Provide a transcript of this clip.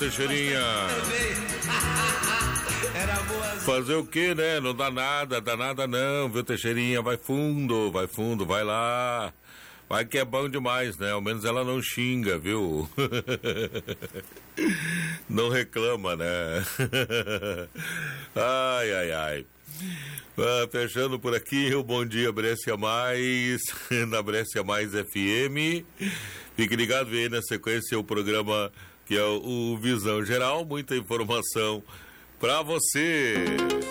Teixeirinha? Fazer o que, né? Não dá nada não, viu, Teixeirinha? Vai fundo, vai lá. Vai que é bom demais, né? Ao menos ela não xinga, viu? Não reclama, né? Ai. Fechando por aqui, o Bom Dia Brescia Mais, na Brescia Mais FM. Fique ligado aí na sequência o programa que é o Visão Geral, muita informação pra você.